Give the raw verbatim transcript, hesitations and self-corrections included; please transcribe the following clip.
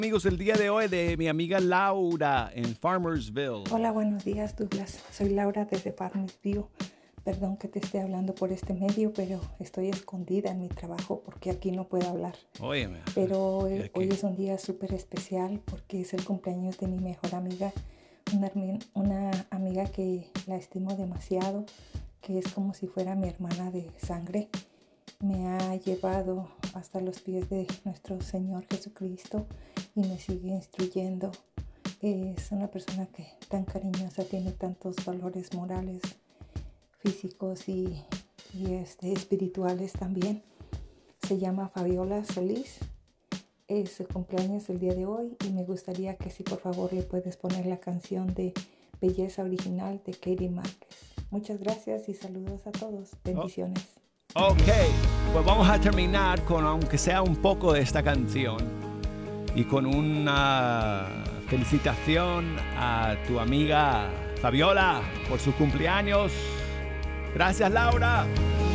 Amigos, el día de hoy de mi amiga Laura en Farmersville. Hola, buenos días, Douglas. Soy Laura desde Farmersville. Perdón que te esté hablando por este medio, pero estoy escondida en mi trabajo porque aquí no puedo hablar. Óyeme. Pero hoy, hoy es un día súper especial porque es el cumpleaños de mi mejor amiga, una, una amiga que la estimo demasiado, que es como si fuera mi hermana de sangre. Me ha llevado hasta los pies de nuestro Señor Jesucristo y me sigue instruyendo. Es una persona que tan cariñosa, tiene tantos valores morales, físicos y, y este, espirituales también. Se llama Fabiola Solís. Es su cumpleaños el día de hoy y me gustaría que si por favor le puedes poner la canción de Belleza Original de Katie Márquez. Muchas gracias y saludos a todos. Bendiciones. Oh. Ok, pues vamos a terminar con, aunque sea un poco de esta canción, y con una felicitación a tu amiga Fabiola por su cumpleaños. Gracias, Laura.